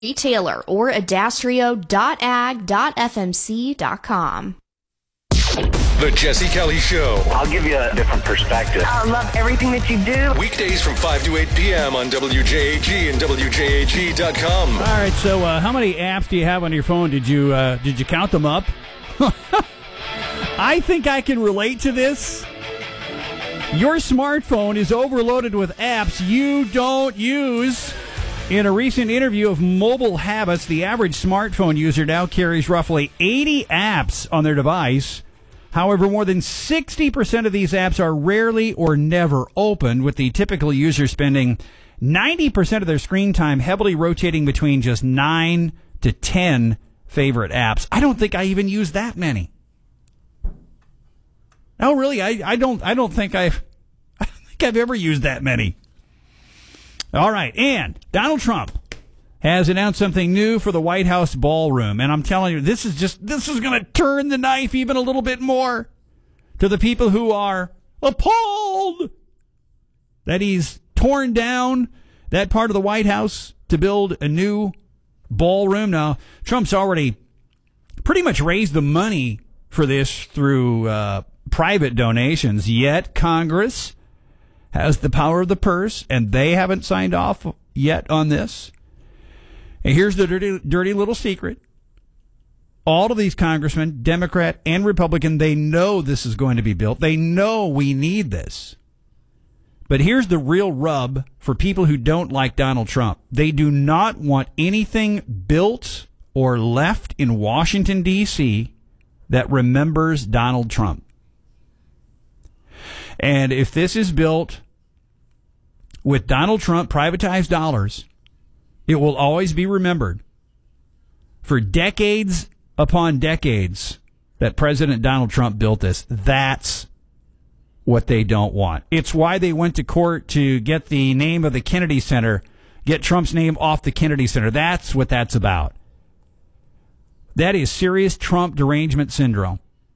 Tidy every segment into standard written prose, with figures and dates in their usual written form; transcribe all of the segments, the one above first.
retailer or adastrio.ag.fmc.com. The Jesse Kelly Show. I'll give you a different perspective. I love everything that you do. Weekdays from 5 to 8 p.m. on WJAG and WJAG.com. All right, so how many apps do you have on your phone? Did you count them up? I think I can relate to this. Your smartphone is overloaded with apps you don't use. In a recent interview of Mobile Habits, the average smartphone user now carries roughly 80 apps on their device. However, more than 60% of these apps are rarely or never opened, with the typical user spending 90% of their screen time heavily rotating between just 9 to 10 favorite apps. I don't think I even use that many. No, really, I don't think I've ever used that many. All right, and Donald Trump has announced something new for the White House ballroom, and I'm telling you, this is going to turn the knife even a little bit more to the people who are appalled that he's torn down that part of the White House to build a new ballroom. Now, Trump's already pretty much raised the money for this through private donations, yet Congress has the power of the purse, and they haven't signed off yet on this. And here's the dirty little secret. All of these congressmen, Democrat and Republican, they know this is going to be built. They know we need this. But here's the real rub for people who don't like Donald Trump. They do not want anything built or left in Washington, D.C. that remembers Donald Trump. And if this is built with Donald Trump privatized dollars, it will always be remembered for decades upon decades that President Donald Trump built this. That's what they don't want. It's why they went to court to get the name of the Kennedy Center, get Trump's name off the Kennedy Center. That's what that's about. That is serious Trump derangement syndrome.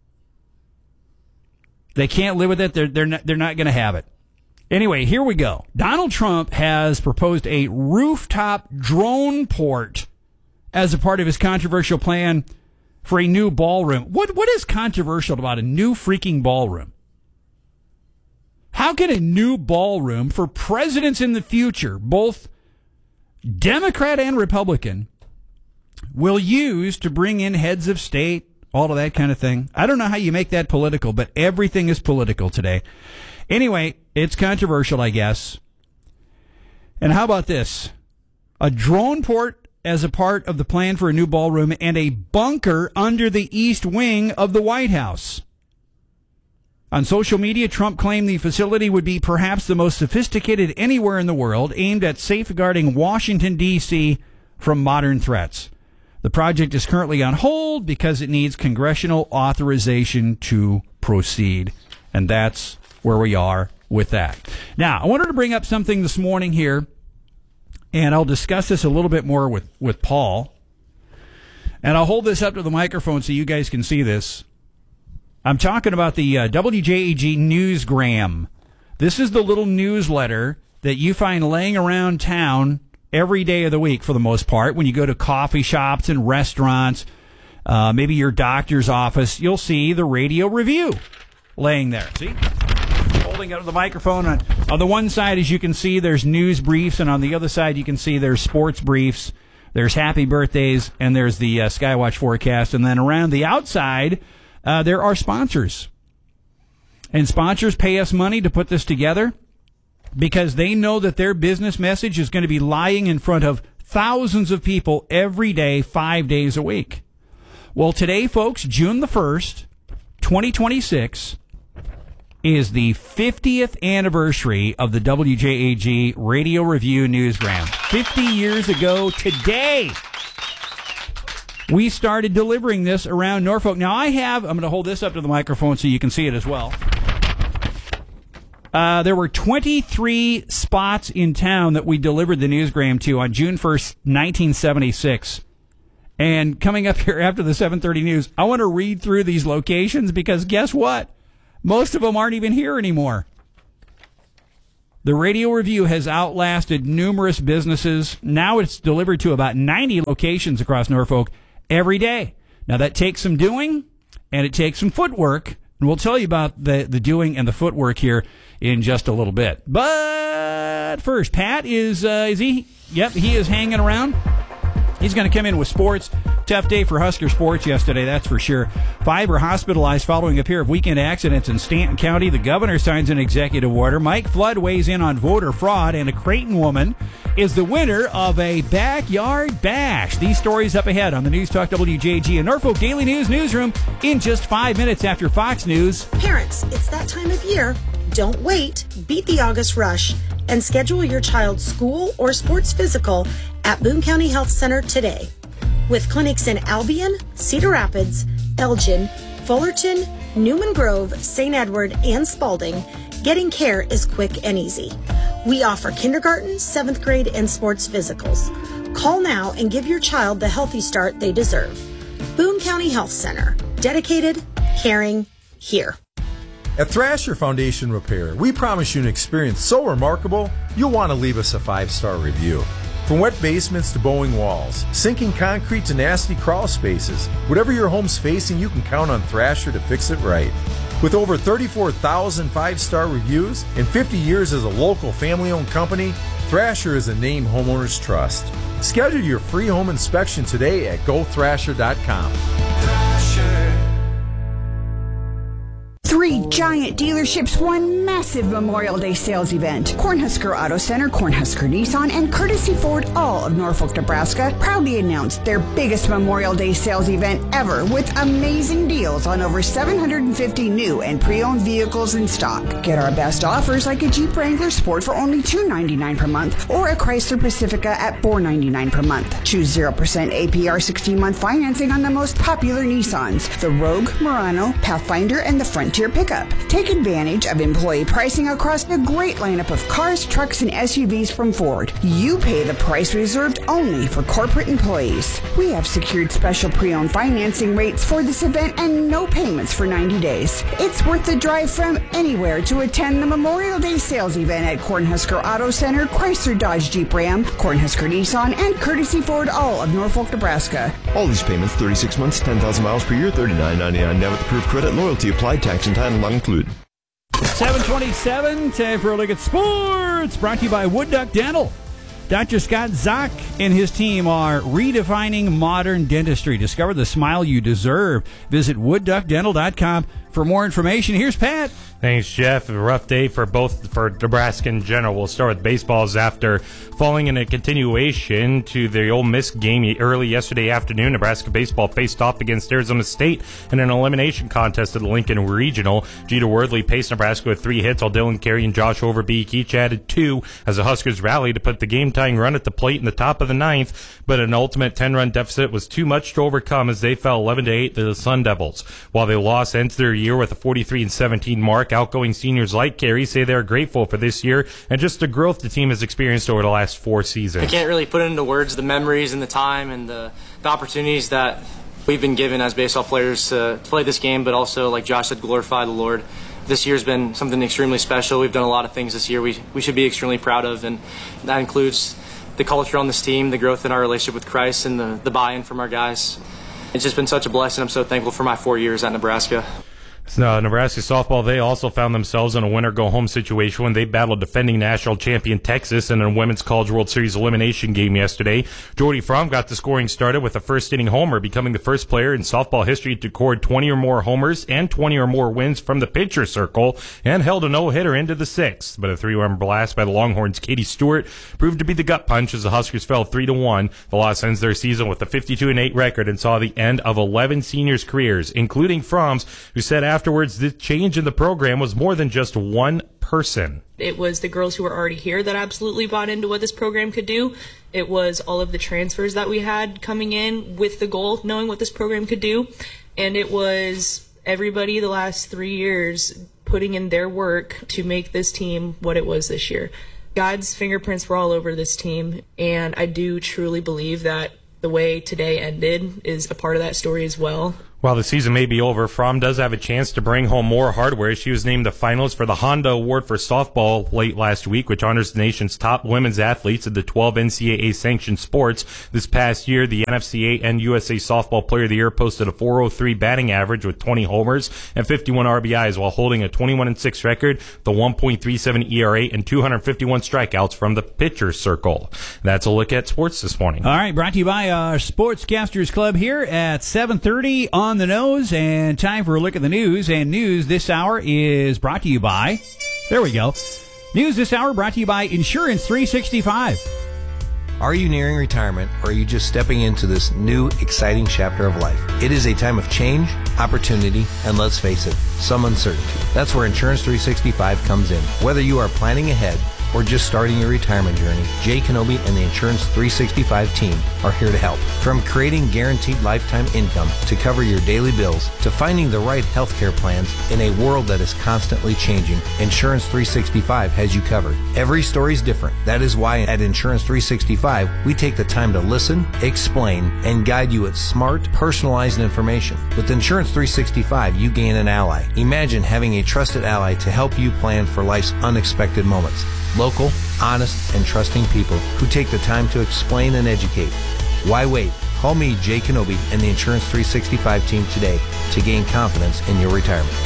They can't live with it. They're not going to have it. Anyway, here we go. Donald Trump has proposed a rooftop drone port as a part of his controversial plan for a new ballroom. What is controversial about a new freaking ballroom? How can a new ballroom for presidents in the future, both Democrat and Republican, will use to bring in heads of state, all of that kind of thing? I don't know how you make that political, but everything is political today. Anyway, it's controversial, I guess. And how about this? A drone port as a part of the plan for a new ballroom and a bunker under the east wing of the White House. On social media, Trump claimed the facility would be perhaps the most sophisticated anywhere in the world, aimed at safeguarding Washington, D.C. from modern threats. The project is currently on hold because it needs congressional authorization to proceed. And that's where we are with that. Now, I wanted to bring up something this morning here, and I'll discuss this a little bit more with Paul. And I'll hold this up to the microphone so you guys can see this. I'm talking about the WJAG Newsgram. This is the little newsletter that you find laying around town every day of the week for the most part. When you go to coffee shops and restaurants, maybe your doctor's office, you'll see the radio review laying there. See? Holding up the microphone. On the one side, as you can see, there's news briefs, and on the other side, you can see there's sports briefs, there's happy birthdays, and there's the Skywatch forecast. And then around the outside, there are sponsors. And sponsors pay us money to put this together because they know that their business message is going to be lying in front of thousands of people every day, 5 days a week. Well, today, folks, June the 1st, 2026, is the 50th anniversary of the WJAG Radio Review Newsgram. 50 years ago today, we started delivering this around Norfolk. Now, I'm going to hold this up to the microphone so you can see it as well. There were 23 spots in town that we delivered the newsgram to on June 1st, 1976. And coming up here after the 7:30 news, I want to read through these locations because guess what? Most of them aren't even here anymore. The Radio Review has outlasted numerous businesses. Now it's delivered to about 90 locations across Norfolk every day. Now that takes some doing, and it takes some footwork. And we'll tell you about the doing and the footwork here in just a little bit. But first, Pat is he? Yep, he is hanging around. He's going to come in with sports. Tough day for Husker sports yesterday, that's for sure. 5 were hospitalized following a pair of weekend accidents in Stanton County. The governor signs an executive order. Mike Flood weighs in on voter fraud, and a Creighton woman is the winner of a backyard bash. These stories up ahead on the News Talk WJG and Norfolk Daily News Newsroom in just 5 minutes after Fox News. Parents, it's that time of year. Don't wait. Beat the August rush and schedule your child's school or sports physical at Boone County Health Center today. With clinics in Albion, Cedar Rapids, Elgin, Fullerton, Newman Grove, St. Edward, and Spalding, getting care is quick and easy. We offer kindergarten, 7th grade, and sports physicals. Call now and give your child the healthy start they deserve. Boone County Health Center. Dedicated, caring, here. At Thrasher Foundation Repair, we promise you an experience so remarkable, you'll want to leave us a 5-star review. From wet basements to bowing walls, sinking concrete to nasty crawl spaces, whatever your home's facing, you can count on Thrasher to fix it right. With over 34,000 5-star reviews and 50 years as a local family-owned company, Thrasher is a name homeowners trust. Schedule your free home inspection today at gothrasher.com. 3 giant dealerships, 1 massive Memorial Day sales event. Cornhusker Auto Center, Cornhusker Nissan, and Courtesy Ford, all of Norfolk, Nebraska, proudly announced their biggest Memorial Day sales event ever with amazing deals on over 750 new and pre-owned vehicles in stock. Get our best offers like a Jeep Wrangler Sport for only $299 per month or a Chrysler Pacifica at $499 per month. Choose 0% APR 16-month financing on the most popular Nissans, the Rogue, Murano, Pathfinder, and the Frontier pickup. Take advantage of employee pricing across the great lineup of cars, trucks, and SUVs from Ford. You pay the price reserved only for corporate employees. We have secured special pre-owned financing rates for this event and no payments for 90 days. It's worth the drive from anywhere to attend the Memorial Day sales event at Cornhusker Auto Center, Chrysler Dodge Jeep Ram, Cornhusker Nissan, and Courtesy Ford, all of Norfolk, Nebraska. All these payments, 36 months, 10,000 miles per year, $39.99 debit approved credit, loyalty applied, tax and title not included. 7:27, time for a look at sports, brought to you by Wood Duck Dental. Dr. Scott Zock and his team are redefining modern dentistry. Discover the smile you deserve. Visit woodduckdental.com for more information. Here's Pat. Thanks, Jeff. A rough day for Nebraska in general. We'll start with baseballs after falling in a continuation to the Ole Miss game early yesterday afternoon. Nebraska baseball faced off against Arizona State in an elimination contest at the Lincoln Regional. Jeter Worthley paced Nebraska with 3 hits, while Dylan Carey and Josh Overbeek each added 2 as the Huskers rallied to put the game-tying run at the plate in the top of the 9th. But an ultimate 10-run deficit was too much to overcome as they fell 11-8 to the Sun Devils. While they lost ends their year with a 43-17 mark, outgoing seniors like Carey say they're grateful for this year and just the growth the team has experienced over the last 4 seasons. I can't really put into words the memories and the time and the opportunities that we've been given as baseball players to play this game, but also, like Josh said, glorify the Lord. This year's been something extremely special. We've done a lot of things this year we should be extremely proud of, and that includes the culture on this team, the growth in our relationship with Christ, and the buy-in from our guys. It's just been such a blessing. I'm so thankful for my 4 years at Nebraska. Nebraska softball, they also found themselves in a winner-go-home situation when they battled defending national champion Texas in a Women's College World Series elimination game yesterday. Jordy Fromm got the scoring started with a first-inning homer, becoming the first player in softball history to record 20 or more homers and 20 or more wins from the pitcher circle, and held a no-hitter into the 6th. But a 3-run blast by the Longhorns' Katie Stewart proved to be the gut punch as the Huskers fell 3-1. The loss ends their season with a 52-8 record and saw the end of 11 seniors' careers, including Fromm's, who said afterwards the change in the program was more than just one person. It was the girls who were already here that absolutely bought into what this program could do. It was all of the transfers that we had coming in with the goal, knowing what this program could do. And it was everybody the last 3 years putting in their work to make this team what it was this year. God's fingerprints were all over this team, and I do truly believe that the way today ended is a part of that story as well. While the season may be over, Fromm does have a chance to bring home more hardware. She was named the finalist for the Honda Award for softball late last week, which honors the nation's top women's athletes of the 12 NCAA-sanctioned sports. This past year, the NFCA and USA Softball Player of the Year posted a .403 batting average with 20 homers and 51 RBIs while holding a 21-6 record, the 1.37 ERA, and 251 strikeouts from the pitcher's circle. That's a look at sports this morning. All right, brought to you by our Sportscasters Club here at 7:30 on the nose, and time for a look at the news. And news this hour is brought to you by, there we go. News this hour brought to you by Insurance 365. Are you nearing retirement, or are you just stepping into this new, exciting chapter of life? It is a time of change, opportunity, and let's face it, some uncertainty. That's where Insurance 365 comes in. Whether you are planning ahead or just starting your retirement journey, Jay Kenobi and the Insurance 365 team are here to help. From creating guaranteed lifetime income to cover your daily bills to finding the right healthcare plans in a world that is constantly changing, Insurance 365 has you covered. Every story is different. That is why at Insurance 365, we take the time to listen, explain, and guide you with smart, personalized information. With Insurance 365, you gain an ally. Imagine having a trusted ally to help you plan for life's unexpected moments. Local, honest, and trusting people who take the time to explain and educate. Why wait? Call me, Jay Kenobi, and the Insurance 365 team today to gain confidence in your retirement.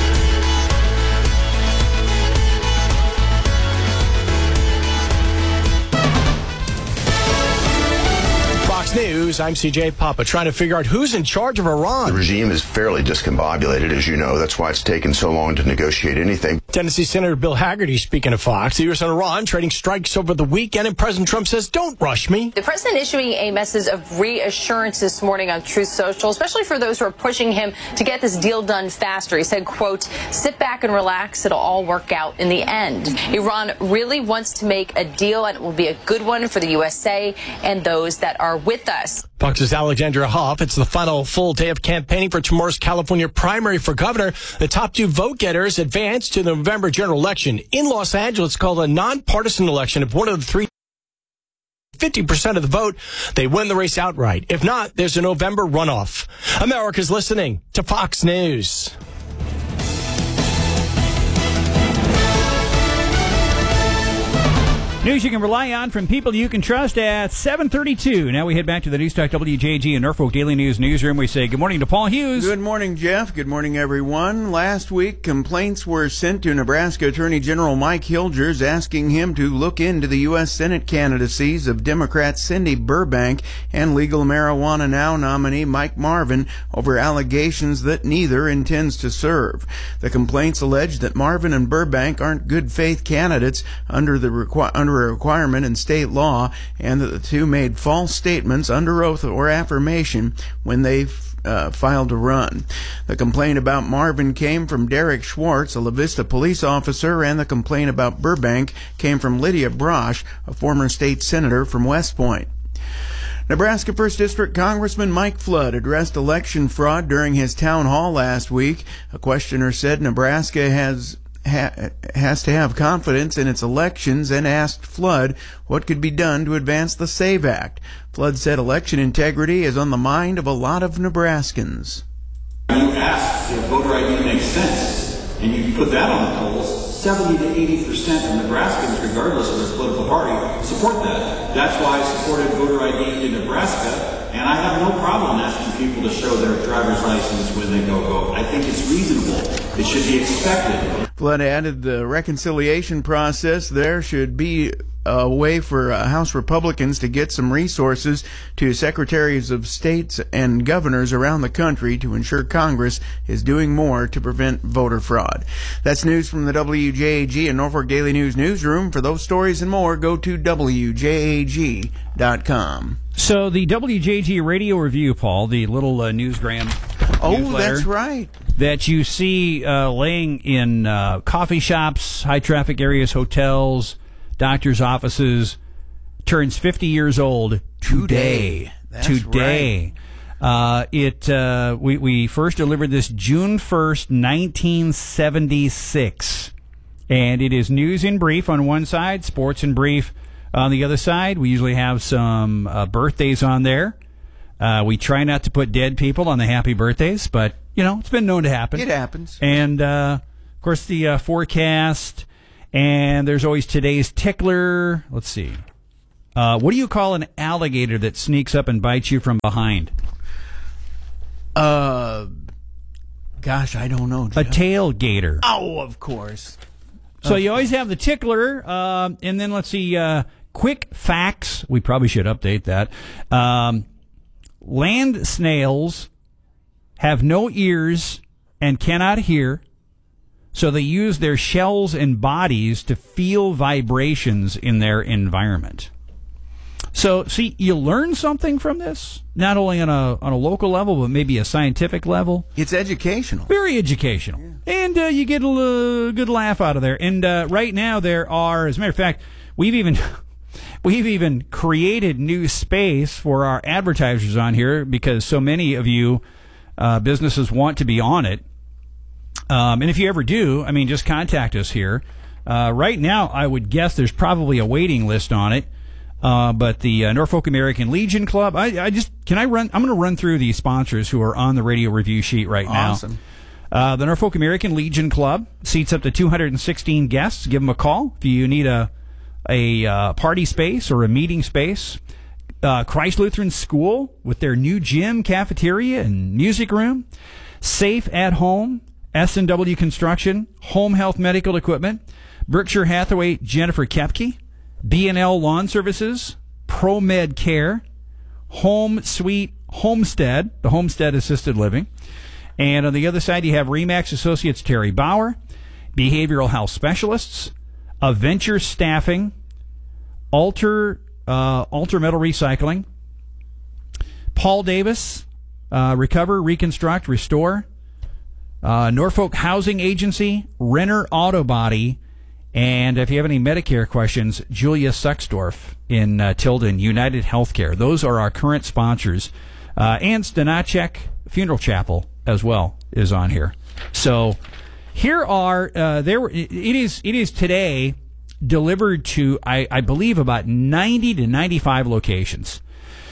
News, I'm CJ Papa, trying to figure out who's in charge of Iran. The regime is fairly discombobulated, as you know. That's why it's taken so long to negotiate anything. Tennessee Senator Bill Hagerty speaking to Fox. The U.S. and Iran trading strikes over the weekend, and President Trump says, don't rush me. The president issuing a message of reassurance this morning on Truth Social, especially for those who are pushing him to get this deal done faster. He said, quote, sit back and relax. It'll all work out in the end. Iran really wants to make a deal, and it will be a good one for the USA and those that are with us. Fox's Alexandra Hoff. It's the final full day of campaigning for tomorrow's California primary for governor. The top two vote getters advance to the November general election. In Los Angeles, called a nonpartisan election. If one of the three 50% of the vote, they win the race outright. If not, there's a November runoff. America's listening to Fox News. News you can rely on from people you can trust at 7:32. Now we head back to the News Talk WJG and Norfolk Daily News newsroom. We say good morning to Paul Hughes. Good morning, Jeff. Good morning, everyone. Last week, complaints were sent to Nebraska Attorney General Mike Hilgers asking him to look into the U.S. Senate candidacies of Democrat Cindy Burbank and Legal Marijuana Now nominee Mike Marvin over allegations that neither intends to serve. The complaints allege that Marvin and Burbank aren't good faith candidates under a requirement in state law, and that the two made false statements under oath or affirmation when they filed to run. The complaint about Marvin came from Derek Schwartz, a La Vista police officer, and the complaint about Burbank came from Lydia Brosh, a former state senator from West Point. Nebraska 1st District Congressman Mike Flood addressed election fraud during his town hall last week. A questioner said Nebraska has to have confidence in its elections and asked Flood what could be done to advance the SAVE Act. Flood said election integrity is on the mind of a lot of Nebraskans. You ask if voter ID makes sense, and you put that on the polls, 70 to 80% of Nebraskans, regardless of their political party, support that. That's why I supported voter ID in Nebraska, and I have no problem asking people to show their driver's license when they go vote. I think it's reasonable. It should be expected. Flood added the reconciliation process there should be a way for House Republicans to get some resources to secretaries of states and governors around the country to ensure Congress is doing more to prevent voter fraud. That's news from the WJAG and Norfolk Daily News newsroom. For those stories and more, go to WJAG.com. So the WJG radio review, Paul, the little newsgram newsletter, that's right, that you see laying in coffee shops, high traffic areas, hotels, doctors' offices, turns 50 years old today. That's today. Right. We first delivered this June 1st, 1976. And it is news in brief on one side, sports in brief on the other side. We usually have some birthdays on there. We try not to put dead people on the happy birthdays, but, it's been known to happen. It happens. And, of course, the forecast, and there's always today's tickler. Let's see. What do you call an alligator that sneaks up and bites you from behind? Gosh, I don't know. A tailgater. Oh, of course. So you always have the tickler, and then let's see, quick facts. We probably should update that. Land snails have no ears and cannot hear, so they use their shells and bodies to feel vibrations in their environment. So, see, you learn something from this, not only on a local level, but maybe a scientific level. It's educational. Very educational. Yeah. And you get a good laugh out of there. And right now there are, as a matter of fact, we've even created new space for our advertisers on here because so many of you businesses want to be on it. And if you ever do, just contact us here. Right now, I would guess there's probably a waiting list on it. But the Norfolk American Legion Club, I'm going to run through the sponsors who are on the radio review sheet right now. Awesome. The Norfolk American Legion Club seats up to 216 guests. Give them a call if you need a party space or a meeting space. Christ Lutheran School with their new gym, cafeteria, and music room. Safe at Home, S&W Construction, Home Health Medical Equipment, Berkshire Hathaway, Jennifer Kepke, B&L Lawn Services, ProMed Care, Home Sweet Homestead, the Homestead Assisted Living. And on the other side, you have RE/MAX Associates Terry Bauer, Behavioral Health Specialists, Aventure Staffing, Alter Metal Recycling, Paul Davis, Recover, Reconstruct, Restore, Norfolk Housing Agency, Renner Auto Body, and if you have any Medicare questions, Julia Suxdorf in Tilden, United Healthcare. Those are our current sponsors. And Stanacek Funeral Chapel as well is on here. So here are it is today delivered to I believe about 90 to 95 locations.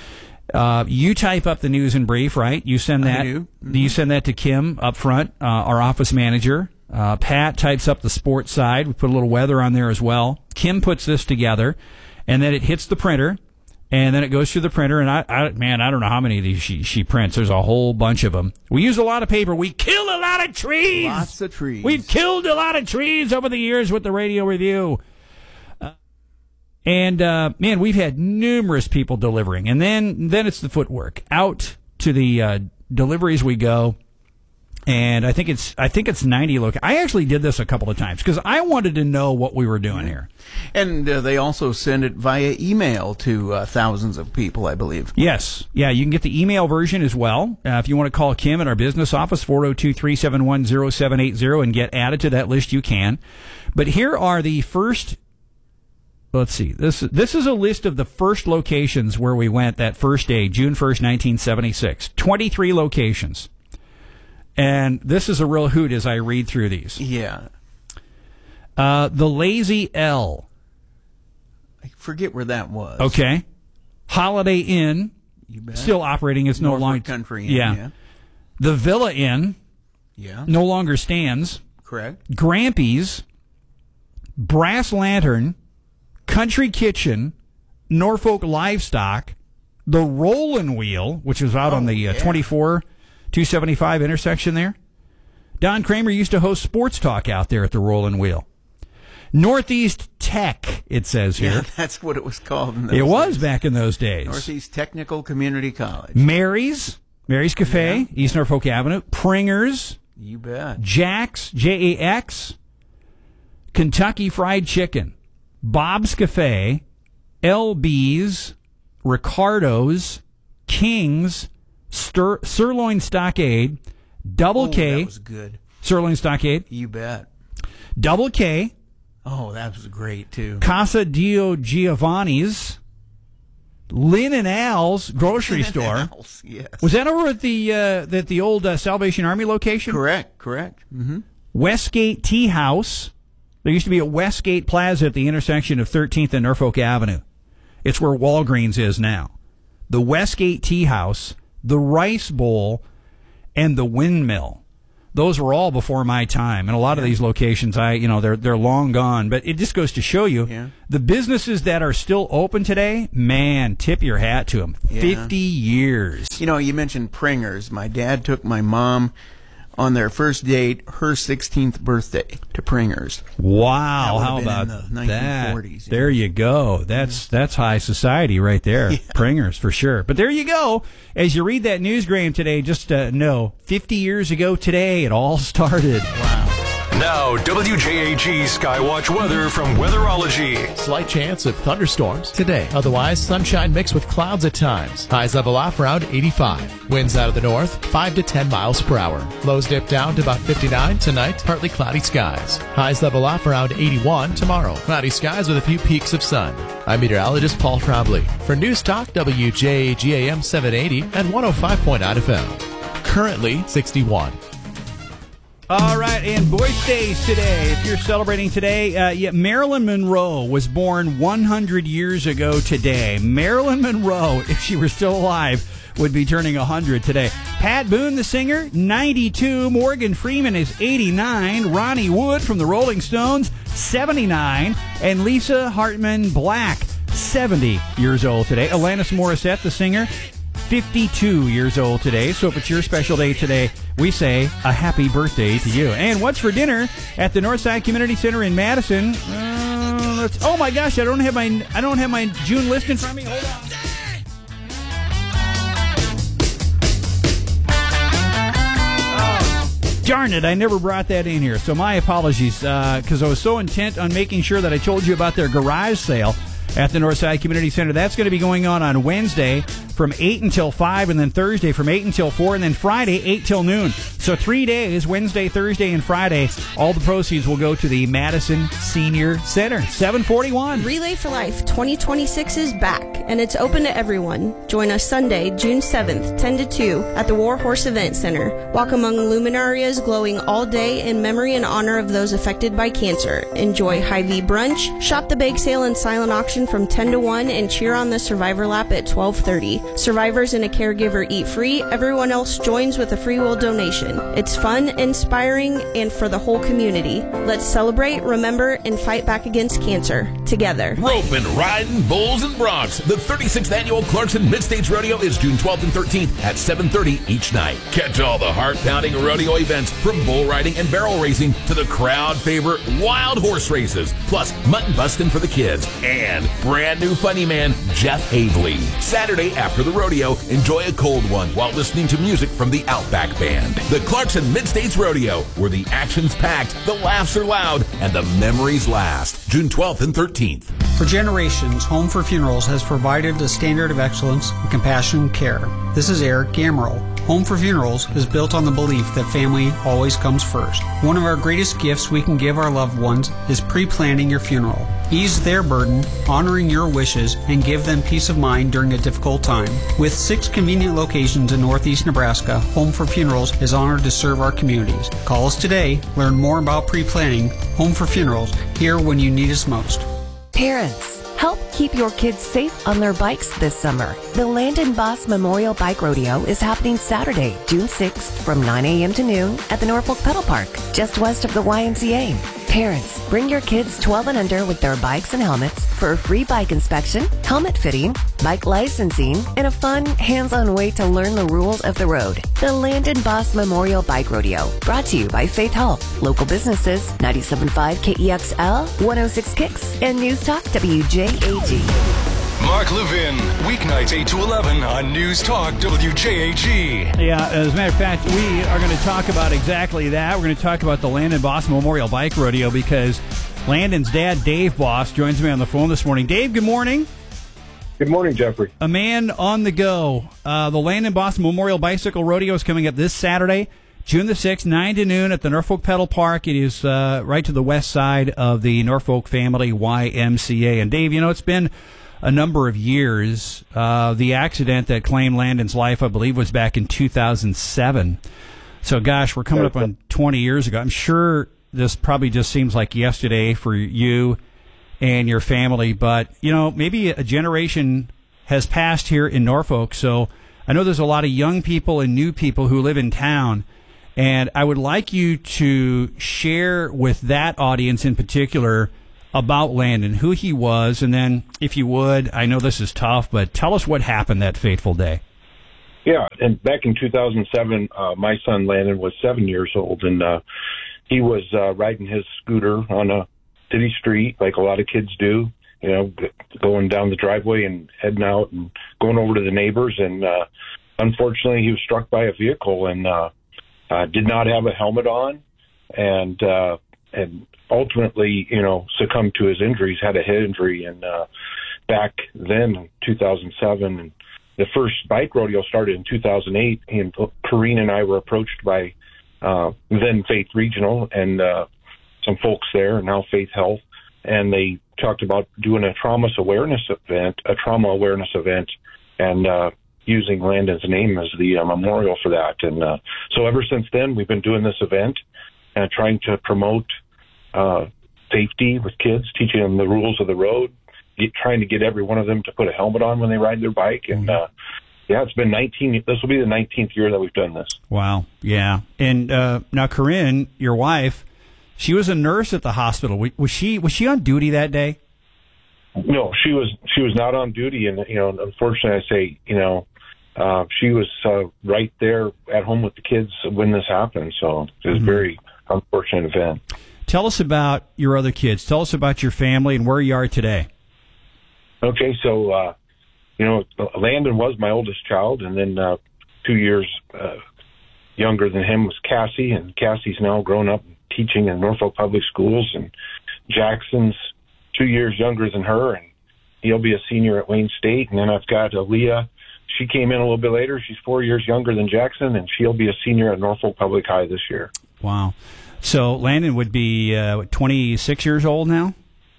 You type up the news in brief, right? You send that. I do. You send that to Kim up front, our office manager. Pat types up the sports side. We put a little weather on there as well. Kim puts this together, and then it hits the printer, and then it goes through the printer. And I don't know how many of these she prints. There's a whole bunch of them. We use a lot of paper. We kill a lot of trees. Lots of trees. We've killed a lot of trees over the years with the radio review. Man, we've had numerous people delivering, and then it's the footwork out to the deliveries we go. And I think it's 90 locations. I actually did this a couple of times because I wanted to know what we were doing here. And they also send it via email to thousands of people, I believe. Yes. Yeah, you can get the email version as well. If you want to call Kim at our business office, 402-371-0780, and get added to that list, you can. But here are the first... Let's see. This is a list of the first locations where we went that first day, June 1st, 1976. 23 locations. And this is a real hoot as I read through these. Yeah. The Lazy L. I forget where that was. Okay. Holiday Inn. You bet. Still operating. It's no longer. Country Inn, yeah. The Villa Inn. Yeah. No longer stands. Correct. Grampy's. Brass Lantern. Country Kitchen. Norfolk Livestock. The Rollin' Wheel, which is out on the 275 intersection there. Don Kramer used to host sports talk out there at the Rollin' Wheel. Northeast Tech, it says here. Yeah, that's what it was called in those days. It was days. back in those days. Northeast Technical Community College. Mary's Cafe, East Norfolk Avenue. Pringer's. You bet. Jack's, Jax. Kentucky Fried Chicken. Bob's Cafe. LB's. Ricardo's. King's. Sirloin Stockade, Double K. That was good. Sirloin Stockade. You bet. Double K. Oh, that was great, too. Casa Dio Giovanni's, Lynn and Al's grocery store. Al's, yes. Was that over at the old Salvation Army location? Correct. Mm-hmm. Westgate Tea House. There used to be a Westgate Plaza at the intersection of 13th and Norfolk Avenue. It's where Walgreens is now. the Westgate Tea House, the Rice Bowl, and the Windmill. Those were all before my time, and a lot of these locations, they're long gone. But it just goes to show you, the businesses that are still open today, man, tip your hat to them. 50 years. You mentioned Pringer's. My dad took my mom on their first date, her 16th birthday, to Pringer's. Wow, how about in the 1940s, that? There you go. That's high society right there. Pringer's for sure. But there you go. As you read that news, Graham, today, just know 50 years ago today, it all started. Wow. Now, WJAG Skywatch weather from Weatherology. Slight chance of thunderstorms today. Otherwise, sunshine mixed with clouds at times. Highs level off around 85. Winds out of the north, 5 to 10 miles per hour. Lows dip down to about 59 tonight. Partly cloudy skies. Highs level off around 81 tomorrow. Cloudy skies with a few peaks of sun. I'm meteorologist Paul Trombley. For News Talk, WJAG AM 780 and 105.9 FM. Currently 61. All right, and birthdays today. If you're celebrating today, Marilyn Monroe was born 100 years ago today. Marilyn Monroe, if she were still alive, would be turning 100 today. Pat Boone, the singer, 92. Morgan Freeman is 89. Ronnie Wood from the Rolling Stones, 79. And Lisa Hartman Black, 70 years old today. Alanis Morissette, the singer, 52 years old today. So if it's your special day today, we say a happy birthday to you. And what's for dinner at the Northside Community Center in Madison? Oh my gosh, I don't have my June list in front of me. Hold on. Darn it, I never brought that in here. So my apologies, because I was so intent on making sure that I told you about their garage sale at the Northside Community Center. That's going to be going on Wednesday from 8 until 5, and then Thursday from 8 until 4, and then Friday 8 till noon. So 3 days, Wednesday, Thursday, and Friday. All the proceeds will go to the Madison Senior Center. 741. Relay for Life 2026 is back, and it's open to everyone. Join us Sunday, June 7th, 10 to 2, at the War Horse Event Center. Walk among luminarias glowing all day in memory and honor of those affected by cancer. Enjoy Hy-Vee brunch, shop the bake sale and silent auction from 10 to 1, and cheer on the Survivor Lap at 12:30. Survivors and a caregiver eat free. Everyone else joins with a free will donation. It's fun, inspiring, and for the whole community. Let's celebrate, remember, and fight back against cancer together. Roping, riding, bulls, and broncs. The 36th Annual Clarkson Mid-States Rodeo is June 12th and 13th at 7:30 each night. Catch all the heart-pounding rodeo events from bull riding and barrel racing to the crowd favorite wild horse races, plus mutton busting for the kids, and brand new funny man Jeff Havley. Saturday after the rodeo, enjoy a cold one while listening to music from the Outback Band. The Clarkson Mid-States Rodeo, where the action's packed, the laughs are loud, and the memories last. June 12th and 13th. For generations, Home for Funerals has provided a standard of excellence and compassionate care. This is Eric Gamrell. Home for Funerals is built on the belief that family always comes first. One of our greatest gifts we can give our loved ones is pre-planning your funeral. Ease their burden, honoring your wishes, and give them peace of mind during a difficult time. With 6 convenient locations in Northeast Nebraska, Home for Funerals is honored to serve our communities. Call us today. Learn more about pre-planning. Home for Funerals, here when you need us most. Parents, help keep your kids safe on their bikes this summer. The Landon Boss Memorial Bike Rodeo is happening Saturday, June 6th from 9 a.m. to noon at the Norfolk Pedal Park, just west of the YMCA. Parents, bring your kids 12 and under with their bikes and helmets for a free bike inspection, helmet fitting, bike licensing, and a fun, hands-on way to learn the rules of the road. The Landon Boss Memorial Bike Rodeo, brought to you by Faith Health, local businesses, 97.5 KEXL, 106 Kicks, and News Talk WJAG. Mark Levin, weeknights 8 to 11 on News Talk WJAG. Yeah, as a matter of fact, we are going to talk about exactly that. We're going to talk about the Landon Boss Memorial Bike Rodeo because Landon's dad, Dave Boss, joins me on the phone this morning. Dave, good morning. Good morning, Jeffrey. A man on the go. The Landon Boss Memorial Bicycle Rodeo is coming up this Saturday, June the 6th, 9 to noon at the Norfolk Pedal Park. It is right to the west side of the Norfolk Family YMCA. And Dave, you know, it's been a number of years. The accident that claimed Landon's life, I believe, was back in 2007. So, gosh, we're coming up on 20 years ago. I'm sure this probably just seems like yesterday for you and your family, but, you know, maybe a generation has passed here in Norfolk. So I know there's a lot of young people and new people who live in town, and I would like you to share with that audience in particular about Landon, who he was, and then, if you would, I know this is tough, but tell us what happened that fateful day. Yeah, and back in 2007, my son Landon was 7 years old, and he was riding his scooter on a city street like a lot of kids do, you know, going down the driveway and heading out and going over to the neighbors. And unfortunately, he was struck by a vehicle and did not have a helmet on, and ultimately, you know, succumbed to his injuries, had a head injury. And back then, in 2007, and the first bike rodeo started in 2008. And Corrine and I were approached by then Faith Regional and some folks there, now Faith Health, and they talked about doing a trauma awareness event, and using Landon's name as the memorial for that. And so ever since then, we've been doing this event and trying to promote safety with kids, teaching them the rules of the road, trying to get every one of them to put a helmet on when they ride their bike. And yeah, it's been 19. This will be the 19th year that we've done this. Wow. Yeah. And now, Corinne, your wife, she was a nurse at the hospital. Was she on duty that day? No, she was not on duty. And, you know, unfortunately, I say, you know, she was right there at home with the kids when this happened. So it was a very unfortunate event. Tell us about your other kids. Tell us about your family and where you are today. Okay, so, you know, Landon was my oldest child, and then 2 years younger than him was Cassie, and Cassie's now grown up teaching in Norfolk Public Schools, and Jackson's 2 years younger than her, and he'll be a senior at Wayne State. And then I've got Aaliyah. She came in a little bit later. She's 4 years younger than Jackson, and she'll be a senior at Norfolk Public High this year. Wow. So Landon would be 26 years old now?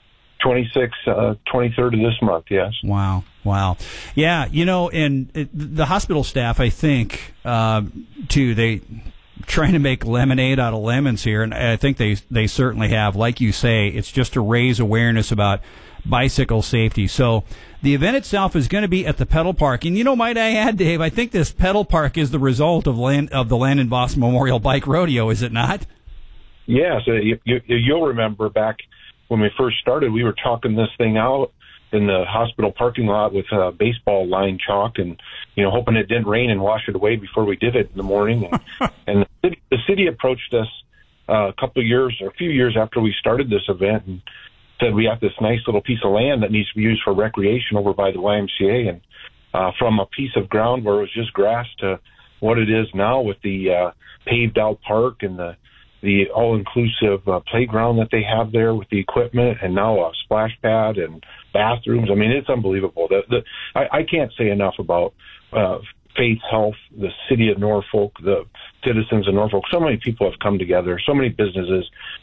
26, 23rd of this month, yes. Wow. Yeah, you know, and the hospital staff, I think, too, they trying to make lemonade out of lemons here, and I think they certainly have. Like you say, it's just to raise awareness about bicycle safety. So the event itself is going to be at the Pedal Park. And, you know, might I add, Dave, I think this Pedal Park is the result of the Landon Boss Memorial Bike Rodeo, is it not? Yes. You'll remember back when we first started, we were chalking this thing out in the hospital parking lot with baseball line chalk, and, you know, hoping it didn't rain and wash it away before we did it in the morning. And the city approached us a few years after we started this event, and said we have this nice little piece of land that needs to be used for recreation over by the YMCA, and from a piece of ground where it was just grass to what it is now with the paved out park and the all-inclusive playground that they have there with the equipment, and now a splash pad and bathrooms. I mean, it's unbelievable. I can't say enough about Faith Health, the city of Norfolk, the citizens of Norfolk. So many people have come together, so many businesses.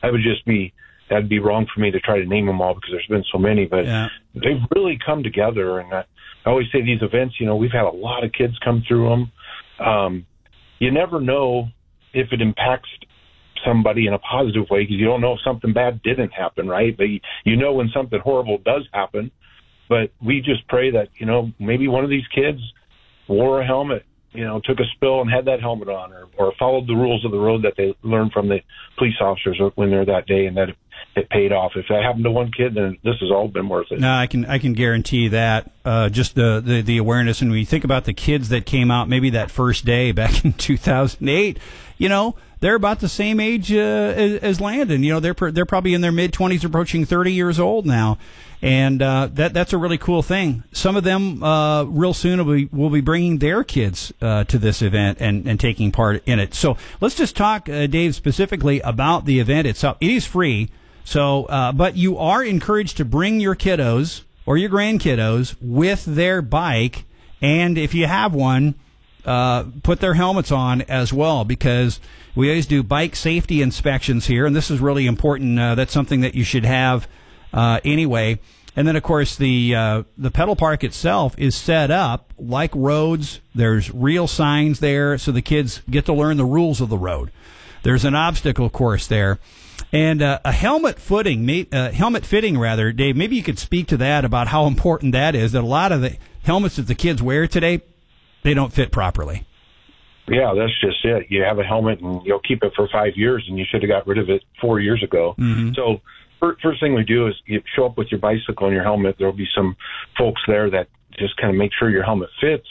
That'd be wrong for me to try to name them all because there's been so many, but they've really come together. And I always say these events, you know, we've had a lot of kids come through them. You never know if it impacts somebody in a positive way, because you don't know if something bad didn't happen, right? But you know when something horrible does happen. But we just pray that, you know, maybe one of these kids wore a helmet, you know, took a spill and had that helmet on, or followed the rules of the road that they learned from the police officers when they're that day, and that it paid off. If that happened to one kid, then this has all been worth it. No, I can guarantee that. Just the awareness, and when you think about the kids that came out maybe that first day back in 2008, you know, they're about the same age as Landon. You know, they're probably in their mid-20s, approaching 30 years old now, and that's a really cool thing. Some of them real soon will be bringing their kids to this event and taking part in it. So let's just talk, Dave, specifically about the event itself. It is free, so but you are encouraged to bring your kiddos or your grandkiddos with their bike, and if you have one, put their helmets on as well, because we always do bike safety inspections here, and this is really important. That's something that you should have anyway. And then, of course, the pedal park itself is set up like roads. There's real signs there, so the kids get to learn the rules of the road. There's an obstacle course there, and a helmet fitting, Dave. Maybe you could speak to that, about how important that is. That a lot of helmets that the kids wear today, they don't fit properly. Yeah, that's just it. You have a helmet and you'll keep it for 5 years, and you should have got rid of it 4 years ago. Mm-hmm. So first thing we do is you show up with your bicycle and your helmet. There'll be some folks there that just kind of make sure your helmet fits.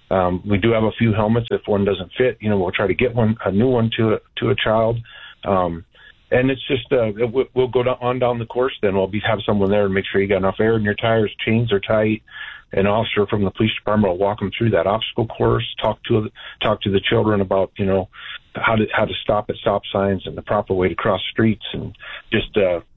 We do have a few helmets. If one doesn't fit, we'll try to get a new one to a child. And it's just we'll go on down the course. Then we'll have someone there and make sure you got enough air in your tires, chains are tight. An officer from the police department will walk them through that obstacle course, talk to the children about how to stop at stop signs and the proper way to cross streets, and just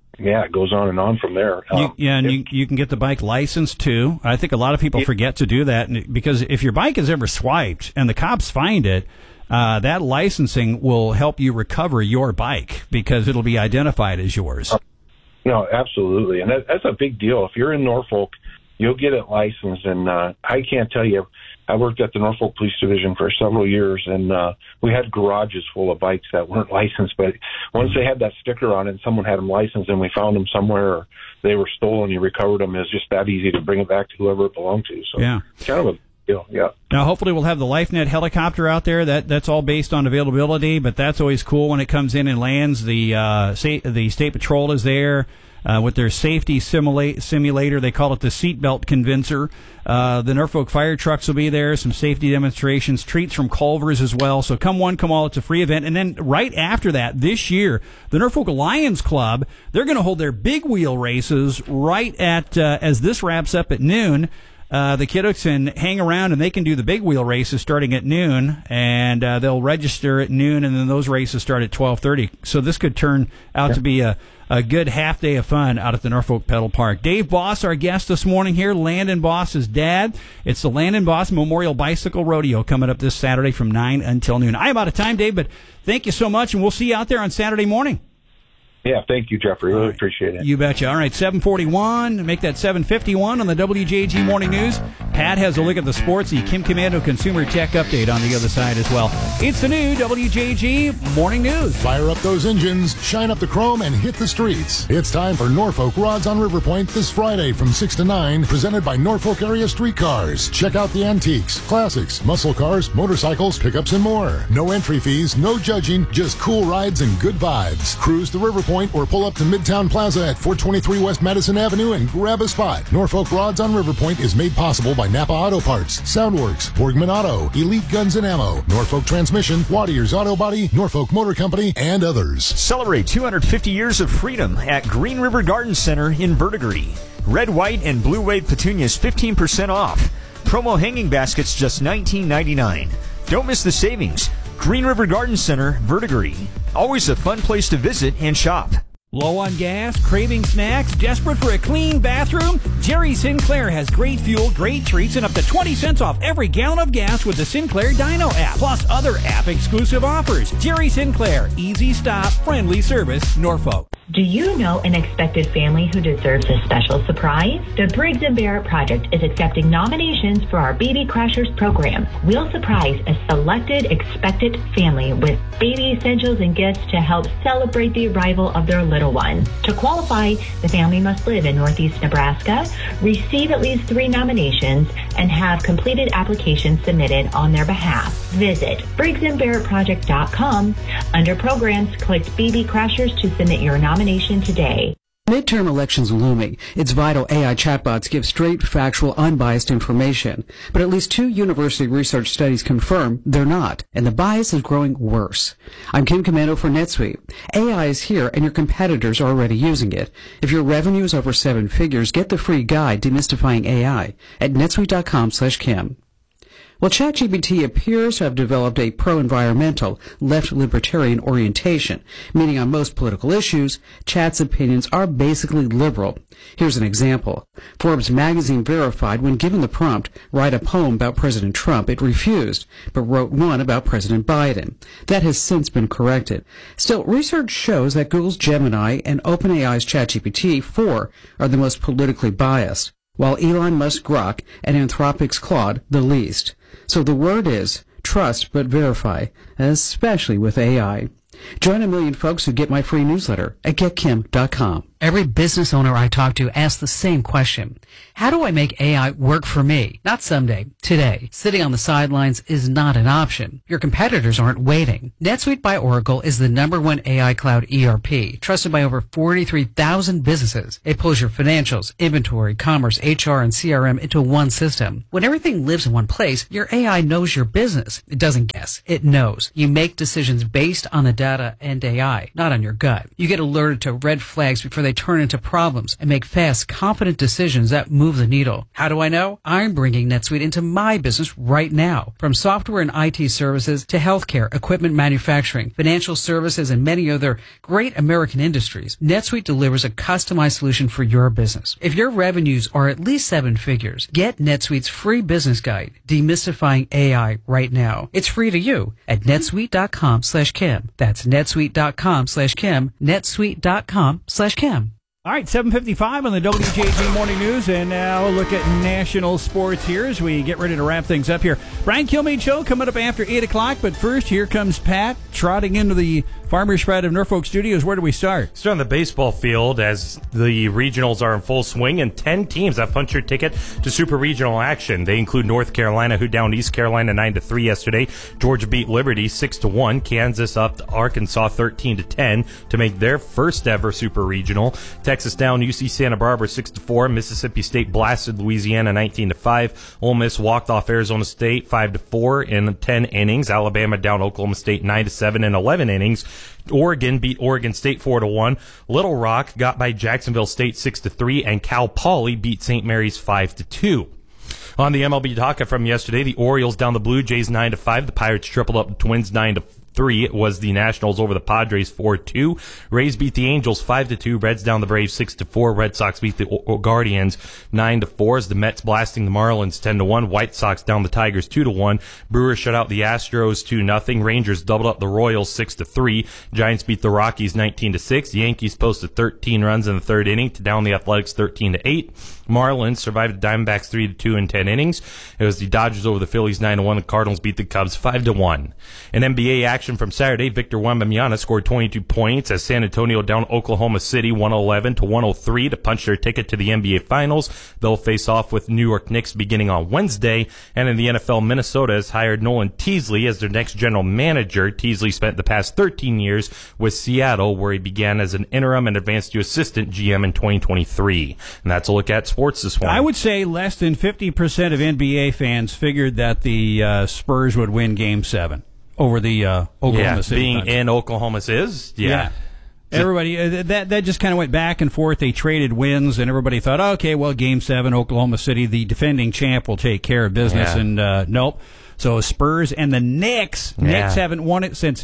it goes on and on from there. You can get the bike license too. I think a lot of people forget to do that, because if your bike is ever swiped and the cops find it, that licensing will help you recover your bike because it'll be identified as yours. No, absolutely, and that's a big deal. If you're in Norfolk, you'll get it licensed, and I can't tell you. I worked at the Norfolk Police Division for several years, and we had garages full of bikes that weren't licensed. But once they had that sticker on it and someone had them licensed and we found them somewhere or they were stolen, you recovered them, it's just that easy to bring it back to whoever it belonged to. So it's kind of a deal, yeah. Now, hopefully we'll have the LifeNet helicopter out there. That's all based on availability, but that's always cool when it comes in and lands. The State Patrol is there. With their safety simulator, they call it the seatbelt convincer. The Norfolk fire trucks will be there, some safety demonstrations, treats from Culver's as well. So come one, come all, it's a free event. And then right after that, this year, the Norfolk Lions Club, they're going to hold their big wheel races right at, as this wraps up at noon. The kiddos can hang around and they can do the big wheel races starting at noon, and they'll register at noon, and then those races start at 12:30. So this could turn out to be a good half day of fun out at the Norfolk Pedal Park. Dave Boss, our guest this morning here, Landon Boss's dad. It's the Landon Boss Memorial Bicycle Rodeo coming up this Saturday from 9 until noon. I'm out of time, Dave, but thank you so much, and we'll see you out there on Saturday morning. Yeah, thank you, Jeffrey. Really appreciate it. You betcha. All right, 7:41. Make that 7:51 on the WJG Morning News. Pat has a look at the sports, the Kim Commando Consumer Tech Update on the other side as well. It's the new WJG Morning News. Fire up those engines, shine up the chrome, and hit the streets. It's time for Norfolk Rods on River Point this Friday from 6 to 9, presented by Norfolk Area Streetcars. Check out the antiques, classics, muscle cars, motorcycles, pickups, and more. No entry fees, no judging, just cool rides and good vibes. Cruise to River Point or pull up to Midtown Plaza at 423 West Madison Avenue and grab a spot. Norfolk Rods on River Point is made possible by Napa Auto Parts, Soundworks, Borgman Auto, Elite Guns and Ammo, Norfolk Transmission, Wattier's Auto Body, Norfolk Motor Company, and others. Celebrate 250 years of freedom at Green River Garden Center in Verdigris. Red, white, and blue wave petunias 15% off. Promo hanging baskets just $19.99. Don't miss the savings. Green River Garden Center, Verdigris. Always a fun place to visit and shop. Low on gas, craving snacks, desperate for a clean bathroom? Jerry Sinclair has great fuel, great treats, and up to 20 cents off every gallon of gas with the Sinclair Dino app, plus other app-exclusive offers. Jerry Sinclair, easy stop, friendly service, Norfolk. Do you know an expected family who deserves a special surprise? The Briggs & Barrett Project is accepting nominations for our Baby Crashers program. We'll surprise a selected expected family with baby essentials and gifts to help celebrate the arrival of their little one. To qualify, the family must live in Northeast Nebraska, receive at least 3 nominations, and have completed applications submitted on their behalf. Visit BriggsandBarrettProject.com. Under Programs, click Baby Crashers to submit your nomination today. Midterm elections looming. It's vital AI chatbots give straight, factual, unbiased information. But at least 2 university research studies confirm they're not, and the bias is growing worse. I'm Kim Commando for NetSuite. AI is here, and your competitors are already using it. If your revenue is over 7 figures, get the free guide Demystifying AI at netsuite.com/Kim. Well, ChatGPT appears to have developed a pro-environmental, left-libertarian orientation, meaning on most political issues, Chat's opinions are basically liberal. Here's an example. Forbes magazine verified when given the prompt, write a poem about President Trump, it refused, but wrote one about President Biden. That has since been corrected. Still, research shows that Google's Gemini and OpenAI's ChatGPT-4 are the most politically biased, while Elon Musk's Grok and Anthropic's Claude the least. So the word is trust but verify, especially with AI. Join a million folks who get my free newsletter at getkim.com. Every business owner I talk to asks the same question. How do I make AI work for me? Not someday, today. Sitting on the sidelines is not an option. Your competitors aren't waiting. NetSuite by Oracle is the #1 AI cloud ERP, trusted by over 43,000 businesses. It pulls your financials, inventory, commerce, HR, and CRM into one system. When everything lives in one place, your AI knows your business. It doesn't guess. It knows. You make decisions based on the data and AI, not on your gut. You get alerted to red flags before they turn into problems and make fast, confident decisions that move the needle. How do I know? I'm bringing NetSuite into my business right now. From software and IT services to healthcare, equipment manufacturing, financial services, and many other great American industries, NetSuite delivers a customized solution for your business. If your revenues are at least 7 figures, get NetSuite's free business guide, Demystifying AI, right now. It's free to you at netsuite.com/Kim. That's netsuite.com/Kim, netsuite.com/Kim. All right, 7:55 on the WJG Morning News, and now a look at national sports here as we get ready to wrap things up here. Brian Kilmeade Show coming up after 8 o'clock, but first, here comes Pat trotting into the Farmers Pride of Norfolk Studios. Where do we start? Start on the baseball field as the regionals are in full swing, and 10 teams have punched their ticket to Super Regional action. They include North Carolina, who downed East Carolina 9-3 yesterday. Georgia beat Liberty 6-1. Kansas up to Arkansas 13-10 to make their first ever Super Regional. Texas down UC Santa Barbara 6-4. Mississippi State blasted Louisiana 19-5. Ole Miss walked off Arizona State 5-4 in 10 innings. Alabama down Oklahoma State 9-7 in 11 innings. Oregon beat Oregon State 4-1. Little Rock got by Jacksonville State 6-3, and Cal Poly beat St. Mary's 5-2. On the MLB docket from yesterday, the Orioles down the Blue Jays 9-5. The Pirates tripled up the Twins 9-3. It was the Nationals over the Padres 4-2. Rays beat the Angels 5-2. Reds down the Braves 6-4. Red Sox beat the Guardians 9-4. As the Mets blasting the Marlins 10-1. White Sox down the Tigers 2-1. Brewers shut out the Astros 2-0. Rangers doubled up the Royals 6-3. Giants beat the Rockies 19-6. Yankees posted 13 runs in the third inning to down the Athletics 13-8. Marlins survived the Diamondbacks 3-2 in 10 innings. It was the Dodgers over the Phillies 9-1. The Cardinals beat the Cubs 5-1. In NBA action from Saturday, Victor Wembanyama scored 22 points as San Antonio down Oklahoma City 111-103 to punch their ticket to the NBA Finals. They'll face off with New York Knicks beginning on Wednesday. And in the NFL, Minnesota has hired Nolan Teasley as their next general manager. Teasley spent the past 13 years with Seattle, where he began as an interim and advanced to assistant GM in 2023. And that's a look at sports this morning. I would say less than 50% of NBA fans figured that the Spurs would win Game 7 over the Oklahoma City. Being in Oklahoma is, Everybody, that just kind of went back and forth. They traded wins, and everybody thought, okay, well, Game 7, Oklahoma City, the defending champ, will take care of business. And nope. So Spurs and the Knicks. Knicks haven't won it since